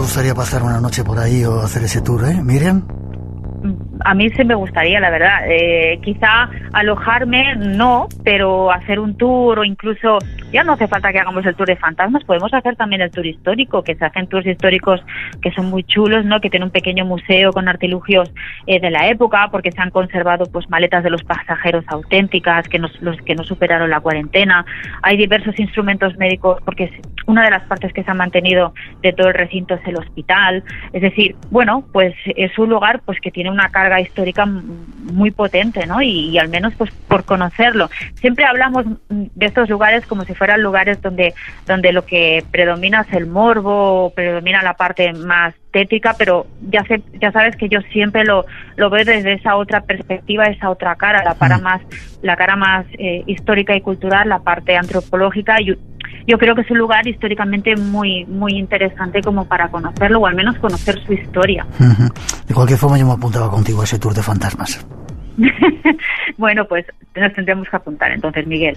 gustaría pasar una noche por ahí o hacer ese tour, Miriam? A mí sí me gustaría, la verdad. Quizá alojarme no, pero hacer un tour, o incluso ya no hace falta que hagamos el tour de fantasmas, podemos hacer también el tour histórico, que se hacen tours históricos que son muy chulos, ¿no? Que tiene un pequeño museo con artilugios de la época, porque se han conservado pues maletas de los pasajeros auténticas los que no superaron la cuarentena. Hay diversos instrumentos médicos, porque una de las partes que se ha mantenido de todo el recinto es el hospital. Es decir, bueno, pues es un lugar pues que tiene una carga histórica muy potente, ¿no? Y al menos pues por conocerlo. Siempre hablamos de estos lugares como si fueran lugares donde lo que predomina es el morbo, predomina la parte más tétrica, pero ya sabes que yo siempre lo veo desde esa otra perspectiva, esa otra cara, la cara más histórica y cultural, la parte antropológica. Yo creo que es un lugar históricamente muy muy interesante como para conocerlo, o al menos conocer su historia. De cualquier forma, yo me apuntaba contigo a ese tour de fantasmas. Bueno, pues nos tendremos que apuntar entonces, Miguel.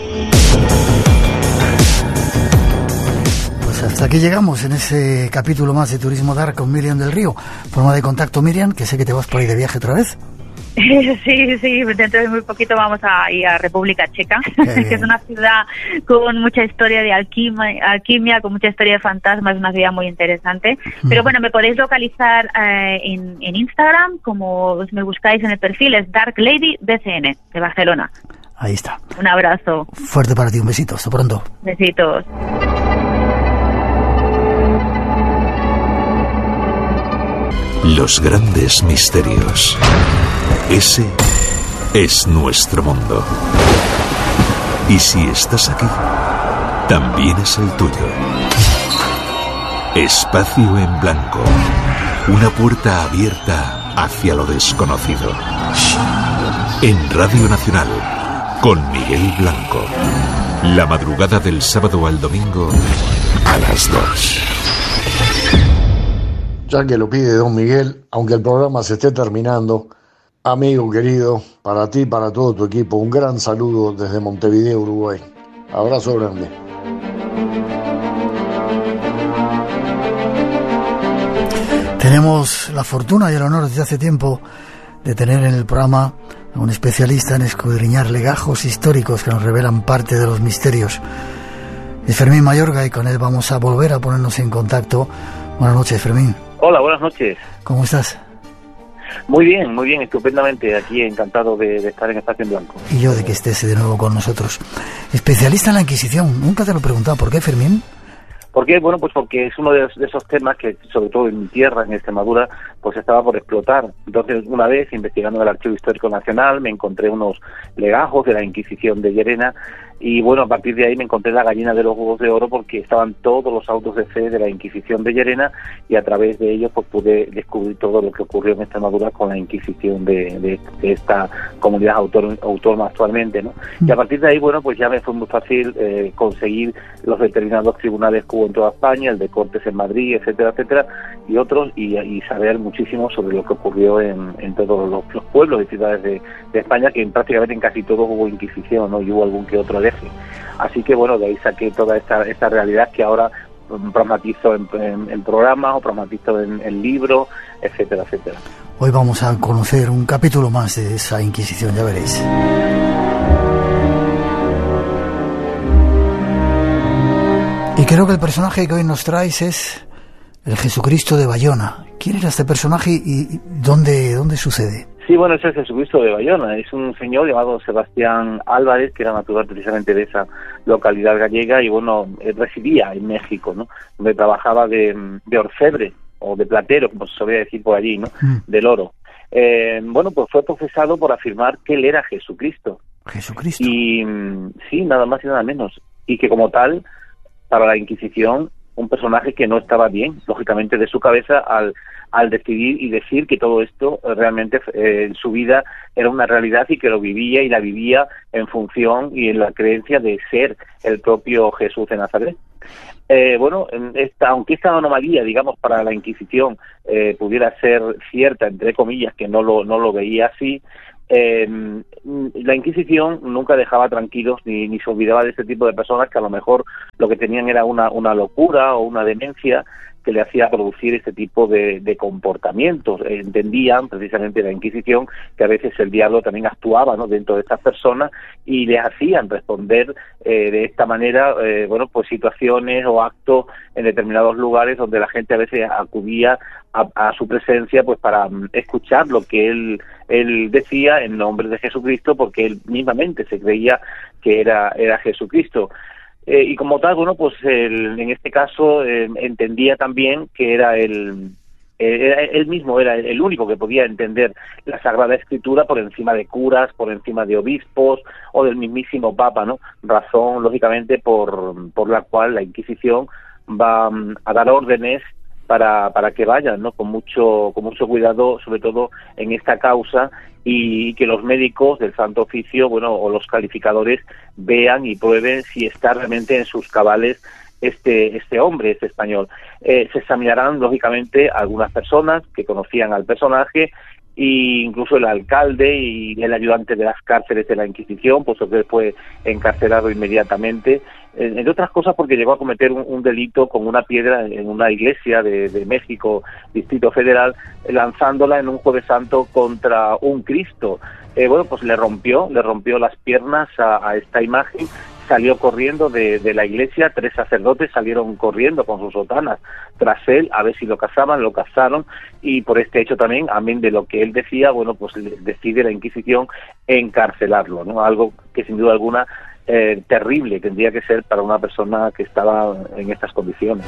Pues hasta aquí llegamos en ese capítulo más de Turismo Dark con Miriam del Río. Forma de contacto, Miriam, que sé que te vas por ahí de viaje otra vez. Sí, dentro de muy poquito vamos a ir a República Checa, que es una ciudad con mucha historia de alquimia, con mucha historia de fantasmas, es una ciudad muy interesante. Pero bueno, me podéis localizar en Instagram, como me buscáis en el perfil, es Dark Lady BCN, de Barcelona. Ahí está. Un abrazo. Fuerte para ti, un besito, hasta pronto. Besitos. Los grandes misterios. Ese es nuestro mundo. Y si estás aquí, también es el tuyo. Espacio en Blanco. Una puerta abierta hacia lo desconocido. En Radio Nacional, con Miguel Blanco. La madrugada del sábado al domingo a las 2. Ya que lo pide don Miguel, aunque el programa se esté terminando, amigo querido, para ti y para todo tu equipo, un gran saludo desde Montevideo, Uruguay. Abrazo grande. Tenemos la fortuna y el honor desde hace tiempo de tener en el programa a un especialista en escudriñar legajos históricos que nos revelan parte de los misterios. Es Fermín Mayorga y con él vamos a volver a ponernos en contacto. Buenas noches, Fermín. Hola, buenas noches. ¿Cómo estás? Muy bien, estupendamente. Aquí encantado de estar en Espacio en Blanco. Y yo de que estés de nuevo con nosotros. Especialista en la Inquisición. Nunca te lo he preguntado. ¿Por qué, Fermín? ¿Por qué? Bueno, pues porque es uno de esos temas que, sobre todo en mi tierra, en Extremadura, pues estaba por explotar. Entonces, una vez, investigando en el Archivo Histórico Nacional, me encontré unos legajos de la Inquisición de Llerena. Y bueno, a partir de ahí me encontré la gallina de los huevos de oro, porque estaban todos los autos de fe de la Inquisición de Llerena, y a través de ellos pues pude descubrir todo lo que ocurrió en Extremadura con la Inquisición de esta comunidad autónoma actualmente, ¿no? Y a partir de ahí, bueno, pues ya me fue muy fácil conseguir los determinados tribunales que hubo en toda España, el de Cortes en Madrid, etcétera, etcétera, y otros, y saber muchísimo sobre lo que ocurrió en todos los pueblos y ciudades de España, que prácticamente en casi todos hubo Inquisición, ¿no? Y hubo algún que otro hereje. Así que bueno, de ahí saqué toda esta realidad que ahora pragmatizo en programas o pragmatizo en libros, etcétera, etcétera. Hoy vamos a conocer un capítulo más de esa Inquisición, ya veréis. Y creo que el personaje que hoy nos traes es el Jesucristo de Bayona. ¿Quién era este personaje y dónde sucede? Sí, bueno, es el Jesucristo de Bayona. Es un señor llamado Sebastián Álvarez, que era natural precisamente de esa localidad gallega, y bueno, residía en México, ¿no? Donde trabajaba de orfebre, o de platero, como se solía decir por allí, ¿no? Del oro. Bueno, pues fue procesado por afirmar que él era Jesucristo. ¿Jesucristo? Y sí, nada más y nada menos. Y que como tal, para la Inquisición, un personaje que no estaba bien, lógicamente, de su cabeza al decidir y decir que todo esto realmente en su vida era una realidad, y que lo vivía y la vivía en función y en la creencia de ser el propio Jesús de Nazaret. Bueno, aunque esta anomalía, digamos, para la Inquisición pudiera ser cierta, entre comillas, que no lo veía así, la Inquisición nunca dejaba tranquilos ni se olvidaba de este tipo de personas que a lo mejor lo que tenían era una locura o una demencia, que le hacía producir este tipo de comportamientos. Entendían precisamente la Inquisición que a veces el diablo también actuaba, ¿no?, dentro de estas personas y les hacían responder de esta manera, bueno, pues situaciones o actos en determinados lugares donde la gente a veces acudía a su presencia pues para escuchar lo que él decía en nombre de Jesucristo, porque él mismamente se creía que era Jesucristo. Y como tal, bueno, pues en este caso entendía también que era él mismo era el único que podía entender la Sagrada Escritura por encima de curas, por encima de obispos o del mismísimo Papa, ¿no? Razón, lógicamente, por la cual la Inquisición va a dar órdenes para que vayan, ¿no?, con mucho cuidado, sobre todo en esta causa, y que los médicos del Santo Oficio, bueno, o los calificadores vean y prueben si está realmente en sus cabales este hombre, este español. Se examinarán, lógicamente, algunas personas que conocían al personaje, e incluso el alcalde y el ayudante de las cárceles de la Inquisición, puesto que fue encarcelado inmediatamente, entre otras cosas porque llegó a cometer un delito con una piedra en una iglesia de México, Distrito Federal, lanzándola en un Jueves Santo contra un Cristo. Bueno, pues le rompió las piernas a esta imagen. Salió corriendo de la iglesia, 3 sacerdotes salieron corriendo con sus sotanas tras él, a ver si lo cazaron, y por este hecho también, amén de lo que él decía, bueno, pues decide la Inquisición encarcelarlo, ¿no? Algo que sin duda alguna terrible tendría que ser para una persona que estaba en estas condiciones.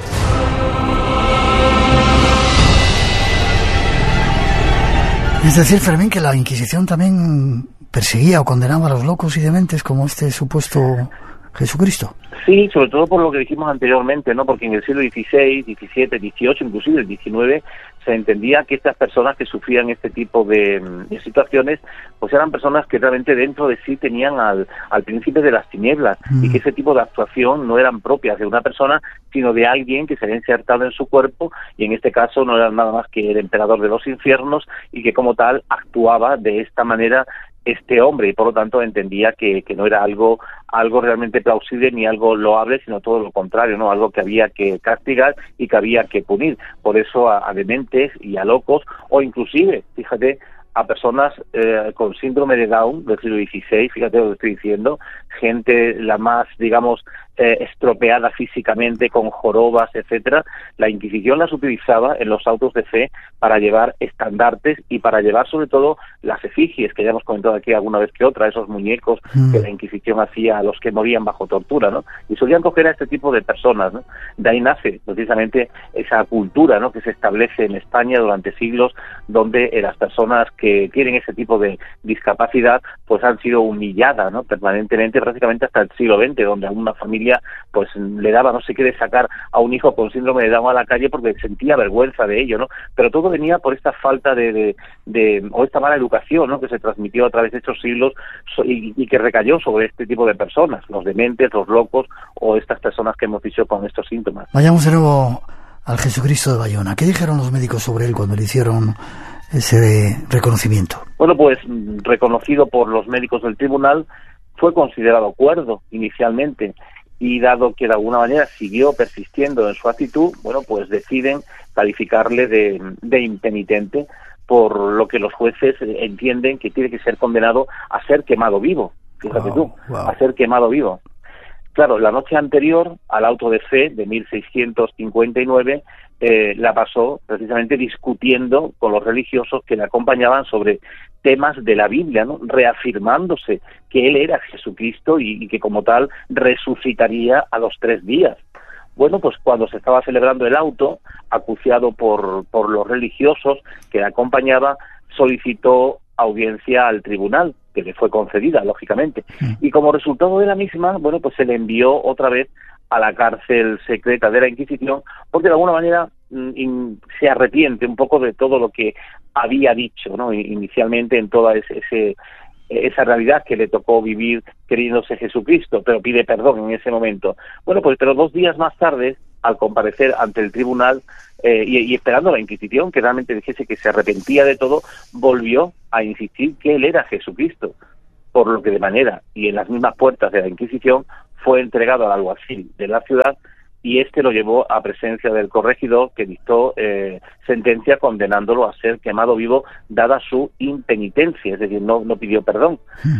Es decir, Fermín, que la Inquisición también perseguía o condenaba a los locos y dementes como este supuesto Jesucristo. Sí, sobre todo por lo que dijimos anteriormente, ¿no? Porque en el siglo XVI, XVII, XVIII, inclusive el XIX, se entendía que estas personas que sufrían este tipo de situaciones, pues eran personas que realmente dentro de sí tenían al príncipe de las tinieblas, y que ese tipo de actuación no eran propias de una persona, sino de alguien que se había insertado en su cuerpo, y en este caso no era nada más que el emperador de los infiernos, y que como tal actuaba de esta manera este hombre, y por lo tanto entendía que no era algo realmente plausible ni algo loable, sino todo lo contrario, ¿no? Algo que había que castigar y que había que punir. Por eso a dementes y a locos, o inclusive, fíjate, a personas con síndrome de Down del siglo XVI, fíjate lo que estoy diciendo, gente la más, digamos, estropeada físicamente, con jorobas, etcétera. La Inquisición las utilizaba en los autos de fe para llevar estandartes y para llevar sobre todo las efigies, que ya hemos comentado aquí alguna vez que otra, esos muñecos que la Inquisición hacía a los que morían bajo tortura, ¿no? Y solían coger a este tipo de personas, ¿no? De ahí nace precisamente esa cultura, ¿no?, que se establece en España durante siglos, donde las personas que tienen ese tipo de discapacidad pues han sido humilladas, ¿no?, permanentemente, prácticamente hasta el siglo XX, donde a una familia pues le daba no sé qué de sacar a un hijo con síndrome de Down a la calle porque sentía vergüenza de ello, ¿no? Pero todo venía por esta falta o esta mala educación, ¿no?, que se transmitió a través de estos siglos y que recayó sobre este tipo de personas, los dementes, los locos o estas personas que hemos dicho con estos síntomas. Vayamos de nuevo al Jesucristo de Bayona. ¿Qué dijeron los médicos sobre él cuando le hicieron ese reconocimiento? Bueno, pues reconocido por los médicos del tribunal, fue considerado cuerdo inicialmente, y dado que de alguna manera siguió persistiendo en su actitud, bueno, pues deciden calificarle de impenitente, por lo que los jueces entienden que tiene que ser condenado a ser quemado vivo. Fíjate a ser quemado vivo. Claro, la noche anterior al auto de fe de 1659 la pasó precisamente discutiendo con los religiosos que le acompañaban sobre temas de la Biblia, ¿no?, reafirmándose que él era Jesucristo y que como tal resucitaría a los 3 días. Bueno, pues cuando se estaba celebrando el auto, acuciado por los religiosos que le acompañaba, solicitó audiencia al tribunal, que le fue concedida, lógicamente. Y como resultado de la misma, bueno, pues se le envió otra vez a la cárcel secreta de la Inquisición, porque de alguna manera se arrepiente un poco de todo lo que había dicho, ¿no?, inicialmente en toda esa realidad que le tocó vivir creyéndose Jesucristo, pero pide perdón en ese momento. Bueno, pues pero 2 días más tarde, al comparecer ante el tribunal y esperando la Inquisición que realmente dijese que se arrepentía de todo, volvió a insistir que él era Jesucristo, por lo que de manera y en las mismas puertas de la Inquisición fue entregado al alguacil de la ciudad y este lo llevó a presencia del corregidor, que dictó sentencia condenándolo a ser quemado vivo dada su impenitencia, es decir, no pidió perdón.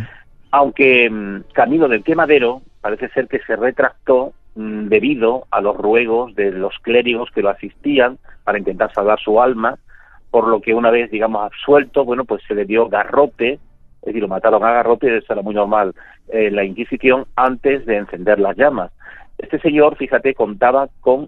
Aunque camino del quemadero parece ser que se retractó debido a los ruegos de los clérigos que lo asistían para intentar salvar su alma, por lo que una vez, digamos, absuelto, bueno, pues se le dio garrote, es decir, lo mataron a garrote, y eso era muy normal en la Inquisición, antes de encender las llamas. Este señor, fíjate, contaba con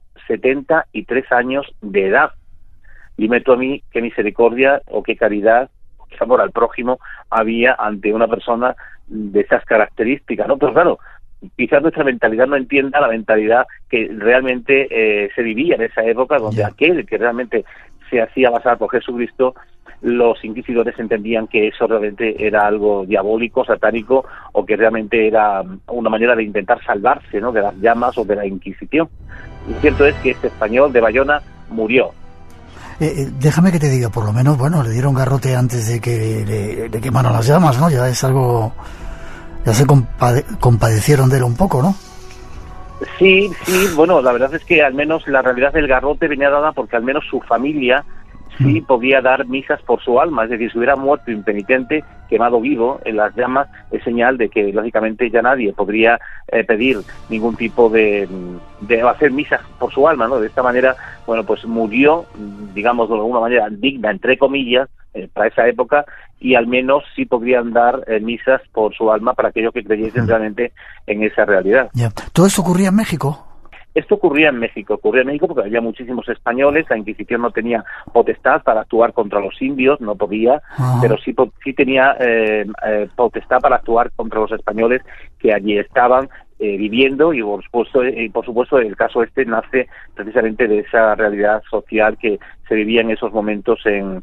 73 años de edad. Dime tú a mí qué misericordia o qué caridad, qué amor al prójimo había ante una persona de esas características, ¿no? Pero claro, quizás nuestra mentalidad no entienda la mentalidad que realmente se vivía en esa época, donde aquel que realmente se hacía pasar por Jesucristo, los inquisidores entendían que eso realmente era algo diabólico, satánico, o que realmente era una manera de intentar salvarse, ¿no?, de las llamas o de la Inquisición. Y cierto es que este español de Bayona murió. Déjame que te diga, por lo menos, bueno, le dieron garrote antes de que le quemaran las llamas, ¿no? Ya es algo... Ya se compadecieron de él un poco, ¿no? Sí, bueno, la verdad es que al menos la realidad del garrote venía dada porque al menos su familia sí podía dar misas por su alma, es decir, si hubiera muerto impenitente, quemado vivo en las llamas, es señal de que lógicamente ya nadie podría pedir ningún tipo de hacer misas por su alma, ¿no? De esta manera, bueno, pues murió, digamos, de alguna manera digna, entre comillas, para esa época, y al menos sí podrían dar misas por su alma para aquellos que creyesen realmente en esa realidad. ¿Todo esto ocurría en México? Esto ocurría en México porque había muchísimos españoles, la Inquisición no tenía potestad para actuar contra los indios, no podía, pero sí tenía potestad para actuar contra los españoles que allí estaban viviendo, y por supuesto el caso este nace precisamente de esa realidad social que se vivía en esos momentos en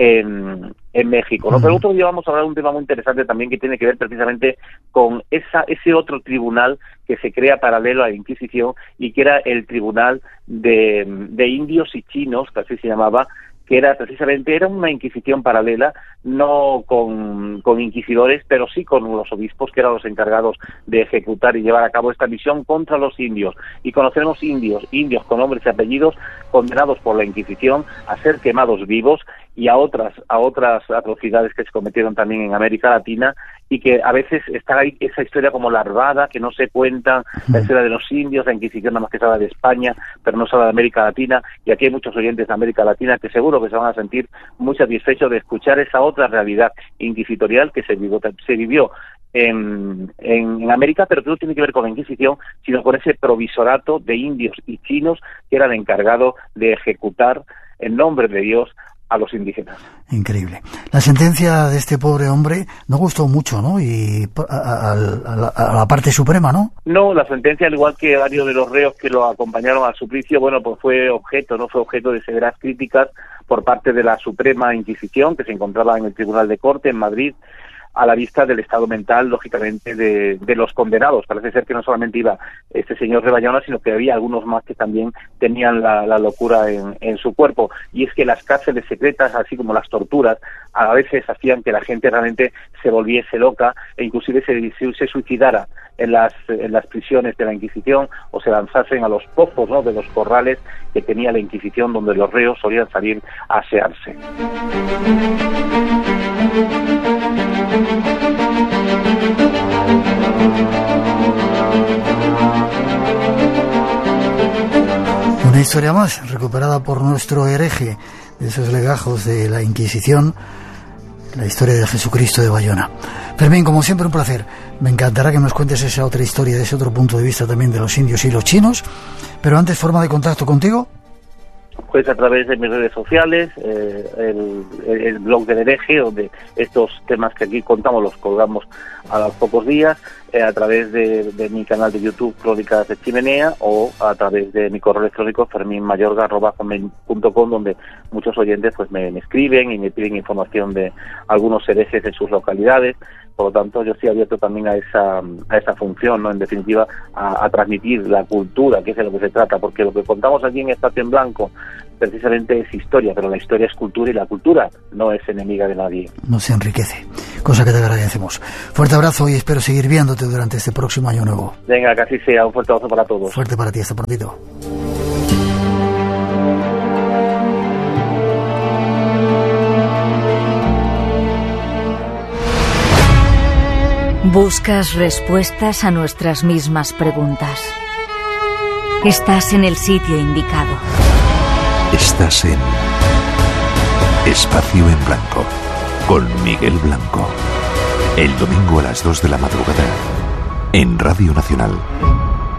México, ¿no? Pero otro día vamos a hablar de un tema muy interesante también que tiene que ver precisamente con ese otro tribunal que se crea paralelo a la Inquisición y que era el tribunal de indios y chinos, que así se llamaba, que era una Inquisición paralela, no con inquisidores, pero sí con los obispos, que eran los encargados de ejecutar y llevar a cabo esta misión contra los indios. Y conoceremos indios con nombres y apellidos condenados por la Inquisición a ser quemados vivos, y a otras atrocidades que se cometieron también en América Latina, y que a veces está ahí esa historia como larvada, que no se cuenta, la historia de los indios, la Inquisición nada más que se habla de España, pero no se habla de América Latina, y aquí hay muchos oyentes de América Latina que seguro que se van a sentir muy satisfechos de escuchar esa otra realidad inquisitorial que se vivió en América, pero que no tiene que ver con la Inquisición, sino con ese provisorato de indios y chinos que eran encargados de ejecutar en nombre de Dios a los indígenas. Increíble. La sentencia de este pobre hombre no gustó mucho, ¿no? Y a la parte suprema, ¿no? No, la sentencia, al igual que varios de los reos que lo acompañaron al suplicio, bueno, pues fue objeto de severas críticas por parte de la Suprema Inquisición, que se encontraba en el Tribunal de Corte en Madrid, a la vista del estado mental, lógicamente, de los condenados. Parece ser que no solamente iba este señor de Bayona, sino que había algunos más que también tenían la locura en su cuerpo. Y es que las cárceles secretas, así como las torturas, a veces hacían que la gente realmente se volviese loca e inclusive se suicidara en las prisiones de la Inquisición, o se lanzasen a los pozos, ¿no?, de los corrales que tenía la Inquisición, donde los reos solían salir a asearse. Una historia más recuperada por nuestro hereje de esos legajos de la Inquisición, la historia de Jesucristo de Bayona. Fermín, como siempre, un placer. Me encantará que nos cuentes esa otra historia, de ese otro punto de vista también de los indios y los chinos, pero antes, forma de contacto contigo. Pues a través de mis redes sociales, el blog del hereje, donde estos temas que aquí contamos los colgamos a los pocos días, a través de mi canal de YouTube Crónicas de Chimenea, o a través de mi correo electrónico ferminmayorga@com, donde muchos oyentes pues me escriben y me piden información de algunos herejes de sus localidades. Por lo tanto, yo estoy abierto también a esa función, ¿no? En definitiva, a transmitir la cultura, que es de lo que se trata, porque lo que contamos aquí en Estatua en Blanco precisamente es historia, pero la historia es cultura y la cultura no es enemiga de nadie. No se enriquece, cosa que te agradecemos. Fuerte abrazo y espero seguir viéndote durante este próximo año nuevo. Venga, que así sea. Un fuerte abrazo para todos. Fuerte para ti, hasta prontito. ¿Buscas respuestas a nuestras mismas preguntas? Estás en el sitio indicado. Estás en Espacio en Blanco con Miguel Blanco. El domingo a las 2 de la madrugada en Radio Nacional.